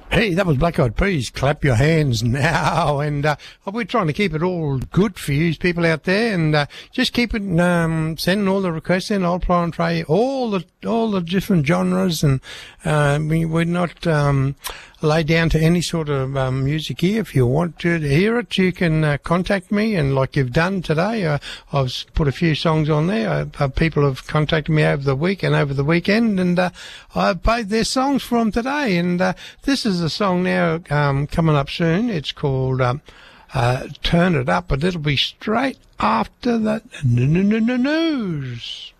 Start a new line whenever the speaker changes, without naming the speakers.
Hey, that was Black Eyed Peas. Clap your hands now. And we're trying to keep it all good for you people out there, and just keep it sending all the requests in. I'll try and try all the different genres, and we're not laid down to any sort of music here. If you want to hear it, you can contact me, and like you've done today, I've put a few songs on there. People have contacted me over the week and over the weekend, and I've played their songs from today. And this is a song now coming up soon. It's called Turn It Up, but it'll be straight after the news.